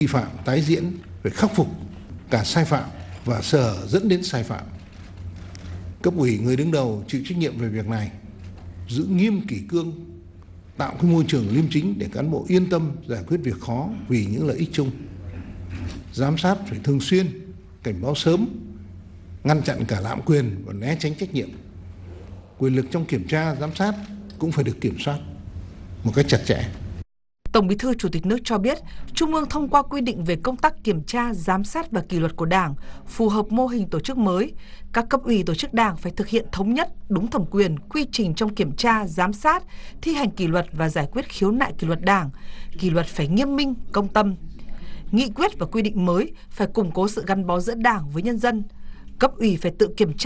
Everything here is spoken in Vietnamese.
Vi phạm tái diễn phải khắc phục cả sai phạm và sở dẫn đến sai phạm. Cấp ủy người đứng đầu chịu trách nhiệm về việc này, giữ nghiêm kỷ cương, tạo cái môi trường liêm chính để cán bộ yên tâm giải quyết việc khó vì những lợi ích chung. Giám sát phải thường xuyên, cảnh báo sớm, ngăn chặn cả lạm quyền và né tránh trách nhiệm. Quyền lực trong kiểm tra, giám sát cũng phải được kiểm soát một cách chặt chẽ. Tổng Bí thư Chủ tịch nước cho biết, Trung ương thông qua quy định về công tác kiểm tra, giám sát và kỷ luật của Đảng, phù hợp mô hình tổ chức mới. Các cấp ủy tổ chức Đảng phải thực hiện thống nhất, đúng thẩm quyền, quy trình trong kiểm tra, giám sát, thi hành kỷ luật và giải quyết khiếu nại kỷ luật Đảng. Kỷ luật phải nghiêm minh, công tâm. Nghị quyết và quy định mới phải củng cố sự gắn bó giữa Đảng với nhân dân. Cấp ủy phải tự kiểm tra